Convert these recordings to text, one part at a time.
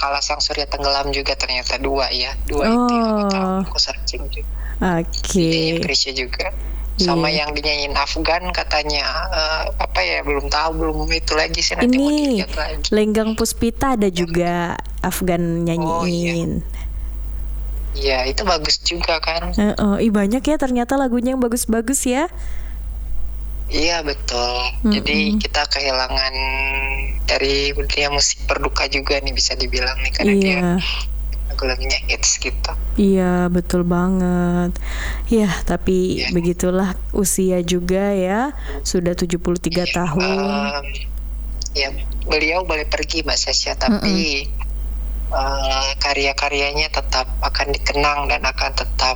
Kala Sang Surya Tenggelam juga ternyata 2 ya. 2 itu yang aku tahu. Aku searching juga. Oke. Inggrisnya juga. Sama yang dinyanyiin Afgan katanya belum tahu, belum itu lagi sih, nanti mau Ini dilihat lagi. Lenggang Puspita ada juga Afgan nyanyiin. Iya, itu bagus juga kan. Banyak ya ternyata lagunya yang bagus-bagus ya. Iya betul. Jadi kita kehilangan dari dunia musik berduka juga nih, bisa dibilang nih, karena dia lagu-lagunya hits gitu. Iya betul banget. Ya tapi begitulah usia juga ya, sudah 73 tahun. Ya beliau boleh pergi Mbak Sasha, tapi karya-karyanya tetap akan dikenang dan akan tetap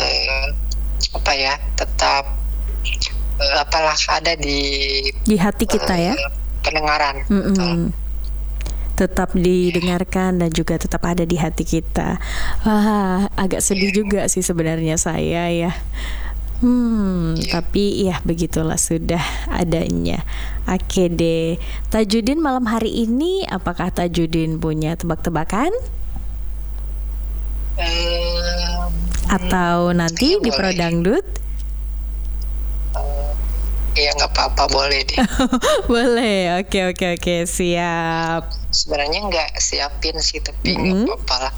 ada di hati kita ya, pendengaran. Tetap didengarkan dan juga tetap ada di hati kita. Wah, agak sedih juga sih sebenarnya saya ya. Tapi ya begitulah sudah adanya. Oke deh, Tajudin malam hari ini, apakah Tajudin punya tebak-tebakan? Atau nanti di Pro Dangdut? Iya nggak apa-apa, boleh deh. Boleh, oke, siap. Sebenarnya nggak siapin sih, tapi nggak apa-apa lah.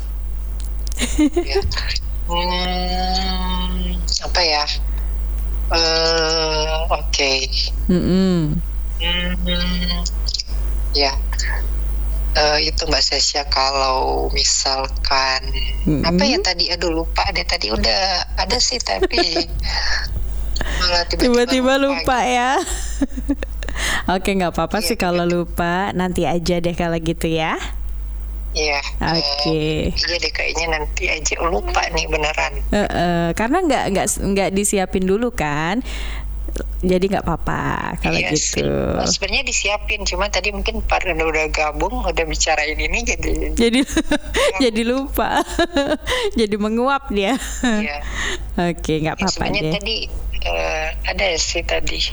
Apa ya? Oke. Ya, itu Mbak Sasha, kalau misalkan apa ya tadi, lupa deh, tadi udah ada sih tapi malah tiba-tiba lupa ya. Oke, nggak apa-apa sih kalau lupa, nanti aja deh kalau gitu ya. Iya. Oke. Iya deh, kayaknya nanti aja, lupa nih beneran. Karena nggak disiapin dulu kan, jadi nggak apa-apa kalau gitu. Sebenarnya disiapin, cuma tadi mungkin udah gabung, udah bicarain ini jadi lupa. Jadi menguap dia. Iya. Oke, nggak apa-apa deh. Sebenarnya tadi ada sih tadi.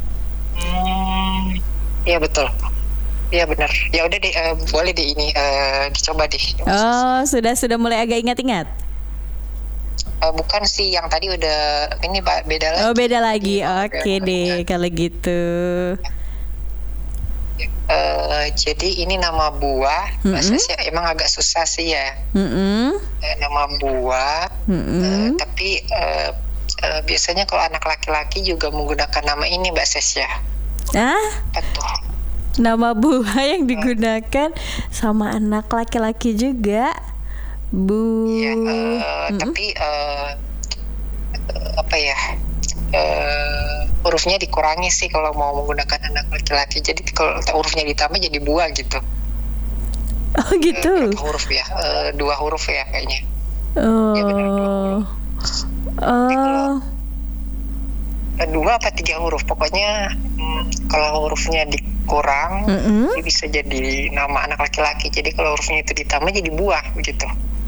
Iya betul. Iya benar. Ya udah deh, boleh deh ini dicoba deh. Sudah mulai agak ingat-ingat. Bukan sih, yang tadi udah ini beda lagi. Beda lagi. Oke deh kalau gitu. Jadi ini nama buah, maksudnya emang agak susah sih ya. Nama buah, tapi biasanya kalau anak laki-laki juga menggunakan nama ini Mbak Sasha. Betul. Nama buah yang digunakan sama anak laki-laki juga, Bu. Iya, tapi hurufnya dikurangi sih kalau mau menggunakan anak laki-laki. Jadi kalau hurufnya ditambah jadi buah gitu. Oh gitu. Berapa huruf ya? 2 huruf ya kayaknya. Ya benar, 2 apa 3 huruf. Pokoknya kalau hurufnya dikurang, dia bisa jadi nama anak laki-laki. Jadi kalau hurufnya itu ditambah jadi buah begitu.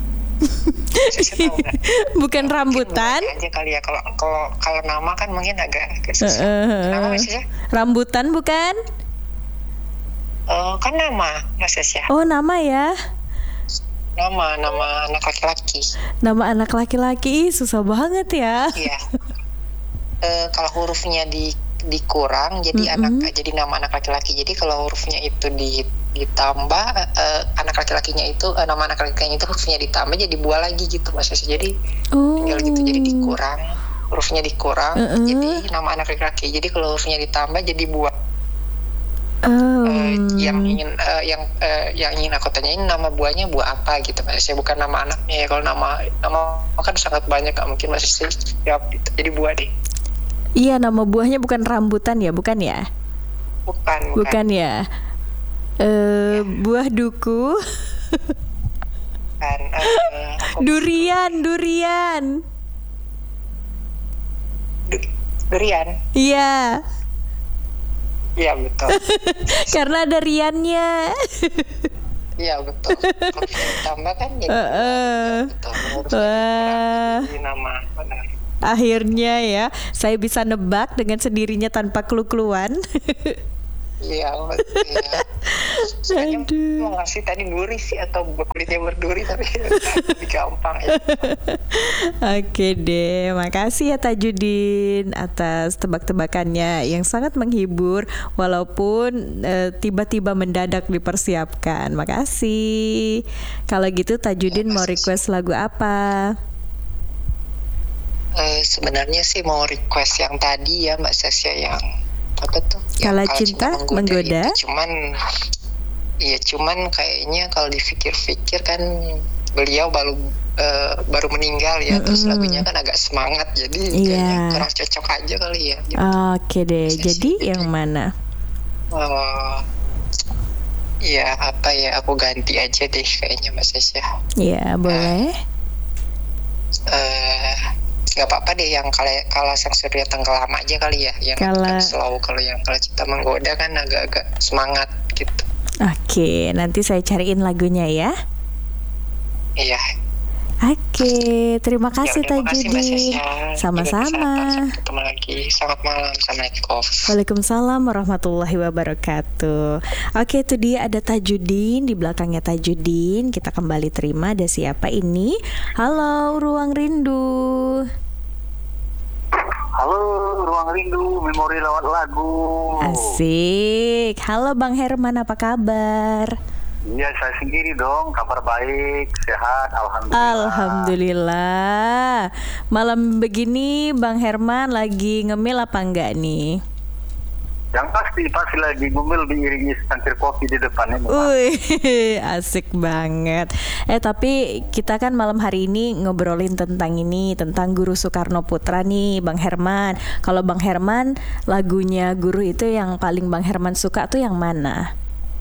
Bukan rambutan aja kali ya, kalau nama kan mungkin agak susah. Nama maksudnya? Rambutan bukan? Kan nama maksudnya. Oh, nama ya. Nama anak laki-laki. Nama anak laki-laki susah banget ya. Iya. Kalau hurufnya dikurang jadi jadi nama anak laki-laki. Jadi kalau hurufnya itu ditambah, anak laki-lakinya itu nama anak laki-lakinya itu hurufnya ditambah jadi buah lagi gitu maksudnya. Jadi tinggal gitu, jadi dikurang, hurufnya dikurang jadi nama anak laki-laki. Jadi kalau hurufnya ditambah jadi buah. Yang ingin aku tanyain, nama buahnya buah apa gitu maksudnya, bukan nama anaknya ya. Kalau nama kan sangat banyak, gak mungkin maksudnya siap gitu. Jadi buah deh. Iya, nama buahnya bukan rambutan ya, bukan ya? Bukan ya. Buah duku. Durian. Iya. Iya betul. Karena ada riannya. Iya betul. Kalau ditambah kan jadi betul. Jadi nama benar. Akhirnya ya, saya bisa nebak dengan sendirinya tanpa clue-cluean. Iya, betul. Saya mau ngasih tadi duri sih atau kulitnya berduri, tapi lebih gampang ya. Oke deh, makasih ya Tajudin atas tebak-tebakannya yang sangat menghibur walaupun tiba-tiba mendadak dipersiapkan. Makasih. Kalau gitu Tajudin mau request lagu apa? Sebenarnya sih mau request yang tadi ya Mbak Sasya, yang apa tuh? Kala Cinta Menggoda. Cuman kayaknya kalau dipikir-pikir kan beliau baru meninggal ya, terus lagunya kan agak semangat, jadi kayaknya kurang cocok aja kali ya. Gitu. Oke deh, jadi yang mana? Ya apa ya, aku ganti aja deh kayaknya Mbak Sasya. Iya boleh. Gak apa-apa deh yang Kala Sang Surya Tenggelam aja kali ya, yang slow. Kalau yang Kala Cinta Menggoda kan agak-agak semangat gitu. Oke, nanti saya cariin lagunya ya. Iya. Oke, terima kasih Tajudin. Sama-sama. Ketemu lagi. Selamat malam. Assalamualaikum. Waalaikumsalam warahmatullahi wabarakatuh. Oke, itu dia ada Tajudin, di belakangnya Tajudin. Kita kembali terima, ada siapa ini? Halo, Ruang Rindu. Halo, Ruang Rindu, memori lewat lagu. Asik. Halo Bang Herman, apa kabar? Iya, saya sendiri dong, kabar baik, sehat, alhamdulillah. Alhamdulillah. Malam begini Bang Herman lagi ngemil apa enggak nih? Yang pasti lagi ngemil diiringi secangkir kopi di depan ini. Wih, asik banget. Tapi kita kan malam hari ini ngobrolin tentang ini, tentang Guru Soekarno Putra nih, Bang Herman. Kalau Bang Herman, lagunya Guru itu yang paling Bang Herman suka tuh yang mana?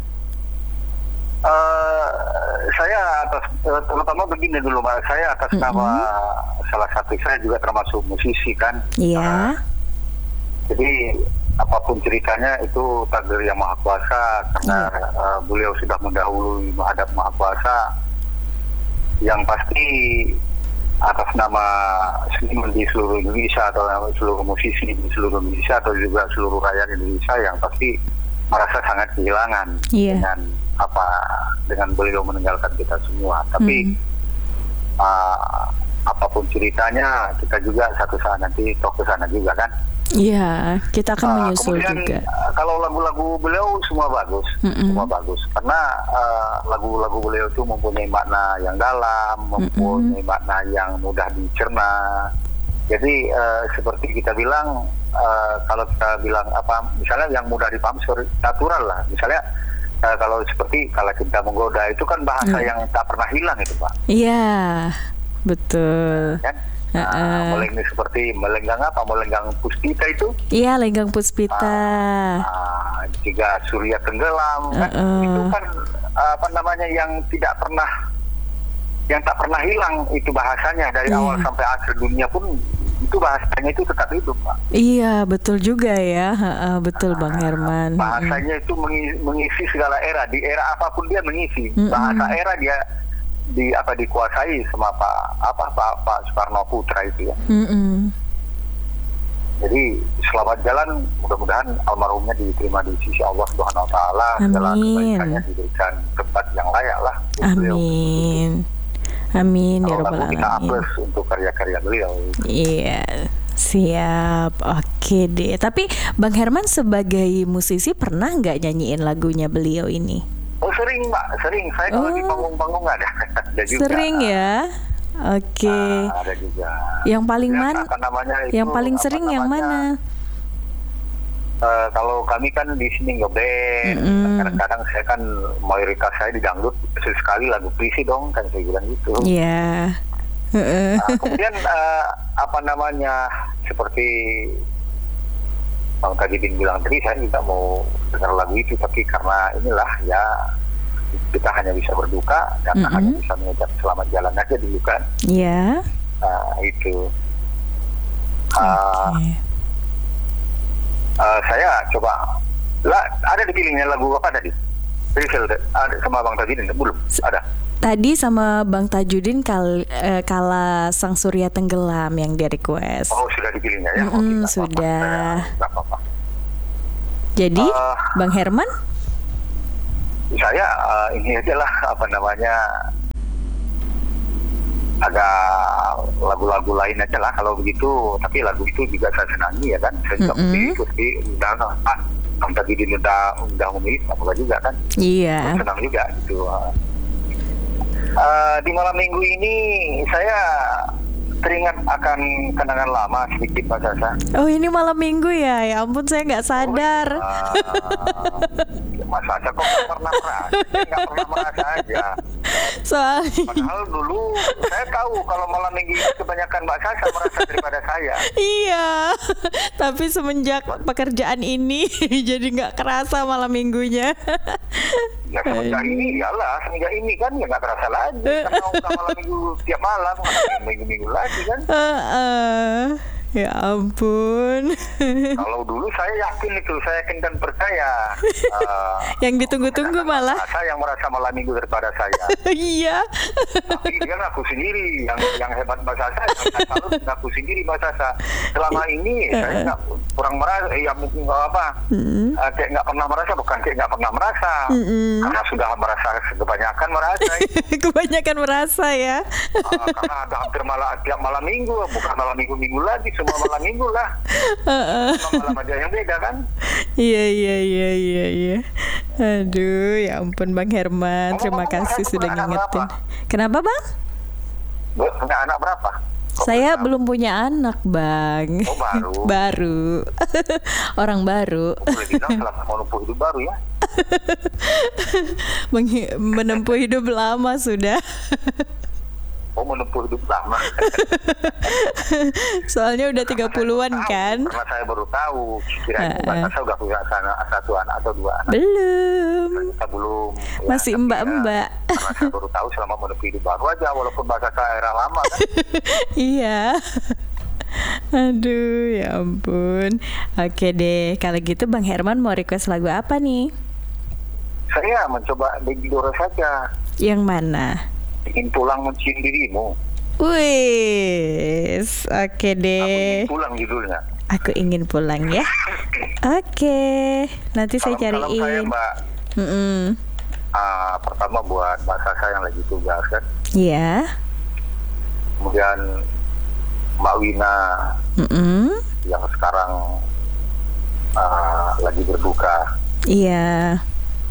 Saya terutama begini dulu Mbak, saya atas nama salah satu, saya juga termasuk musisi kan. Iya. Jadi apapun ceritanya itu takdir yang Maha Kuasa, karena beliau sudah mendahului menghadap Maha Kuasa. Yang pasti atas nama seniman di seluruh Indonesia atau seluruh musisi di seluruh Indonesia atau juga seluruh rakyat Indonesia yang pasti merasa sangat kehilangan dengan beliau meninggalkan kita semua. Tapi apapun ceritanya, kita juga satu saat nanti toh ke sana juga kan. Iya, kita akan menyusul juga. Kalau lagu-lagu beliau semua bagus, semua bagus. Karena lagu-lagu beliau itu mempunyai makna yang dalam, mempunyai makna yang mudah dicerna. Jadi seperti kita bilang, kalau kita bilang misalnya yang mudah dipaham natural lah. Misalnya kalau seperti Kala Cinta Menggoda itu kan bahasa yang tak pernah hilang itu Pak. Iya, betul. Kan? Seperti melenggang Puspita itu. Iya, Lenggang Puspita. Juga Surya Tenggelam kan? Itu kan yang tak pernah hilang itu bahasanya dari awal sampai akhir dunia pun itu bahasanya itu tetap hidup Pak. Iya, betul juga ya. Betul Bang Herman. Bahasanya itu mengisi segala era, di era apapun dia mengisi. Bahasa era dia dikuasai sama Pak Soekarno Putra itu ya. Jadi selamat jalan, mudah-mudahan almarhumnya diterima di sisi Allah Subhanahu Wa Taala, segala kebaikannya diberikan tempat yang layak lah. Amin. Amin ya rabbal alamin. Kita apes untuk karya-karya beliau. Iya, siap. Oke deh. Tapi Bang Herman sebagai musisi pernah nggak nyanyiin lagunya beliau ini? Oh sering Mbak, sering. Saya kalau di panggung-panggung ada juga. Sering ya. Oke. Ada juga. Yang paling yang paling sering yang mana? Kalau kami kan di sini ngeband, kadang-kadang saya kan mayoritas saya di dangdut, sekali lagu puisi dong kan saya bilang gitu. Iya. Kemudian seperti Bang Tajudin bilang tadi, saya juga mau dengar lagu itu, tapi karena inilah ya kita hanya bisa berduka dan hanya bisa mengucap selamat jalan aja dulu kan. Iya. Itu. Saya coba ada dipilihnya lagu apa tadi? Ada sama Bang Tajudin belum? Ada. Tadi sama Bang Tajudin Kala Sang Surya Tenggelam yang dia request. Oh sudah dipilihnya ya? Sudah. Jadi Bang Herman? saya ini aja lah apa namanya, agak lagu-lagu lain aja lah kalau begitu. Tapi lagu itu juga saya senangi ya kan. Saya juga ikut di udah tadi di udah memilih apa juga kan. Iya. Senang juga gitu. Di malam minggu ini saya teringat akan kenangan lama sedikit Mbak Sasa. Oh ini malam minggu ya? Ya ampun saya nggak sadar. Mas Sasa kok nggak pernah merasa aja. Soalnya Padahal dulu saya tahu kalau malam minggu ini kebanyakan Mbak Sasa merasa daripada saya. iya. Tapi semenjak pekerjaan ini jadi nggak kerasa malam minggunya. Ya semenjak ini kan ya nggak terasa lagi. Karena udah malam minggu tiap malam, minggu lagi kan. Ya ampun. Kalau dulu saya yakin dan percaya. Yang ditunggu-tunggu malah. Saya yang merasa malam minggu daripada saya. Iya. Tapi dia ngaku sendiri. Yang hebat Mbak Sasa, yang selalu ngaku sendiri Mbak Sasa. Selama ini saya nggak kurang merasa, ya mungkin nggak apa. Kayak nggak pernah merasa, bukan kayak nggak pernah merasa. Karena sudah merasa kebanyakan merasa. Kebanyakan merasa ya. Karena ada hampir tiap malam minggu, bukan malam minggu lagi. Semua malam minggu lah. Malam aja yang beda kan. Iya. Aduh ya ampun Bang Herman. Terima kasih sudah ngingetin. Kenapa Bang? Punya anak berapa? Saya belum punya anak Bang. Oh baru. Baru. Orang baru. Boleh bilang selama menempuh hidup baru ya. Menempuh hidup lama sudah. Oh menempuh hidup lama. Soalnya udah 30-an kan. Karena saya baru tahu. Kira-kira saya udah punya satu anak atau dua anak. Belum. Kita belum. Masih mbak-mbak. Karena saya baru tahu selama menempuh hidup baru aja. Walaupun bahasa saya era lama kan. Iya. Aduh ya ampun. Oke deh. Kalau gitu Bang Herman mau request lagu apa nih? Saya mencoba Debbie Dora saja. Yang mana? Ingin pulang mencium dirimu. Wih, oke deh. Aku ingin pulang judulnya. Aku ingin pulang ya. Oke, nanti saya cariin. Kalau saya Mbak, pertama buat Mbak Sasa yang lagi tugas kan. Iya. Kemudian Mbak Wina yang sekarang lagi berduka. Iya.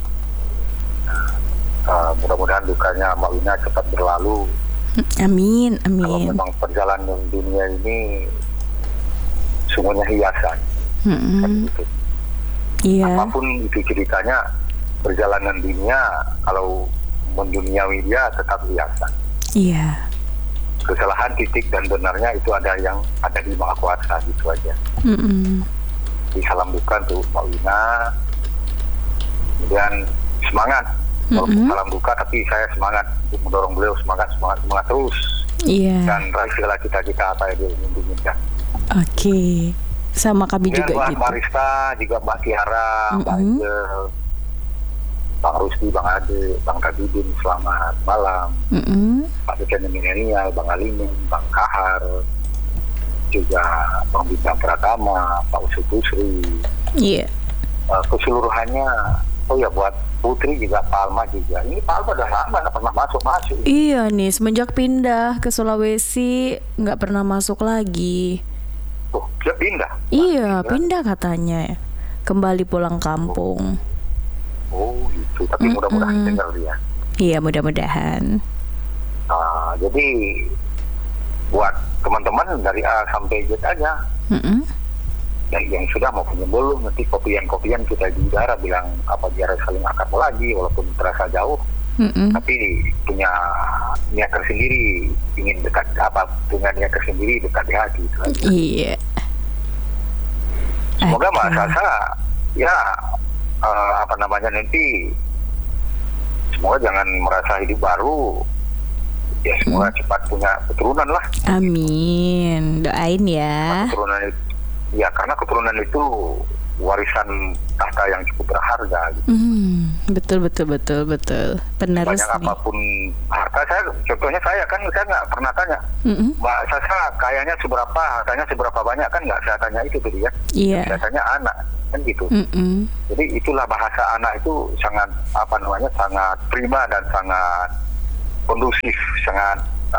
Mudah-mudahan dukanya Mbak Wina cepat berlalu. Amin. Kalau memang perjalanan dunia ini semuanya hiasan. Kan gitu. Iya. Apapun itu ceritanya, perjalanan dunia kalau menduniawi dia tetap hiasan. Iya. Kesalahan titik dan benarnya itu ada yang ada di Maha Kuasa gitu aja. Jadi salam duka untuk Mbak Wina. Kemudian semangat. Walaupun salam duka, tapi saya semangat untuk mendorong beliau semangat terus. Iya. Dan raih segala cita-cita apa yang dia inginkan. Oke. Sama kami kemudian juga gitu. Mbak Marista, juga Mbak Tiara, Mbak Angel, Bang Rusdi, Bang Ade, Bang Kadudin, selamat malam. Pak Becana Milenial, Bang Alimin, Bang Kahar, juga Bang Bintang Pratama, Pak Usut Usri. Iya. Keseluruhannya, oh ya buat Putri juga, Pak Alma juga. Ini Pak Alma udah lama nggak pernah masuk. Iya nih, semenjak pindah ke Sulawesi nggak pernah masuk lagi. Oh, dia pindah? Iya, pindah katanya. Kembali pulang kampung. Oh gitu, tapi mudah-mudahan dengar dia. Iya, mudah-mudahan. Jadi buat teman-teman dari A sampai Z aja. Yang sudah mau penyembuluh, nanti kopian-kopian kita di udara bilang apa biar saling akrab lagi walaupun terasa jauh. Tapi punya niat tersendiri, ingin dekat dengan niat tersendiri dekat di hati itu aja. Iya. Semoga Mbak Sasa ya nanti semoga jangan merasa hidup baru. Ya semoga cepat punya keturunan lah. Amin. Doain ya. Keturunan itu, ya karena keturunan itu warisan tahta yang cukup berharga gitu. Betul. Penerus banyak nih. Apapun harta contohnya saya nggak pernah tanya Mbak Sasa kayaknya seberapa, hartanya seberapa banyak, kan nggak saya tanya itu tadi ya. Iya. Saya tanya anak kan gitu. Jadi itulah bahasa anak itu sangat sangat prima dan sangat kondusif, sangat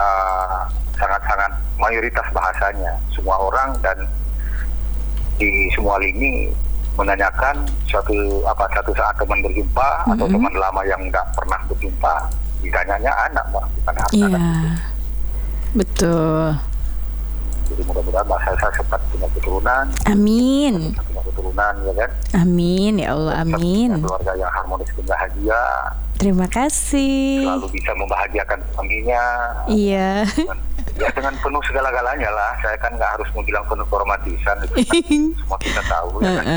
mayoritas bahasanya semua orang, dan di semua lini menanyakan suatu saat teman berjumpa atau teman lama yang nggak pernah berjumpa, ditanyanya anak, Mbak, bukan harta. Iya, betul. Jadi mudah-mudahan bahasa saya cepat punya keturunan. Amin. Punya keturunan, ya kan? Amin, ya Allah, amin. Keluarga yang harmonis dan bahagia. Terima kasih. Selalu bisa membahagiakan suaminya. Iya. Ya dengan penuh segala-galanya lah. Saya kan nggak harus bilang penuh kehormatan, itu semua kita tahu. Ya kan?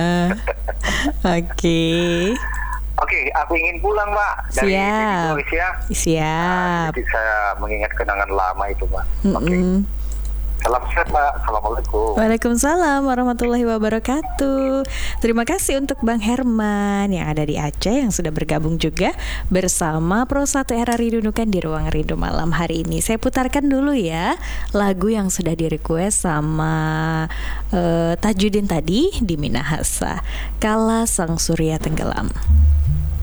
Oke, aku ingin pulang, Mbak. Dari Indonesia. Siap. Jadi saya mengingat kenangan lama itu, Mbak. Oke. Salam sehat, Mbak. Assalamualaikum. Waalaikumsalam warahmatullahi wabarakatuh. Terima kasih untuk Bang Herman yang ada di Aceh, yang sudah bergabung juga bersama Pro 1 Era Rindu Nukan di Ruang Rindu malam hari ini. Saya putarkan dulu ya lagu yang sudah di-request sama Tajudin tadi di Minahasa, Kala Sang Surya Tenggelam.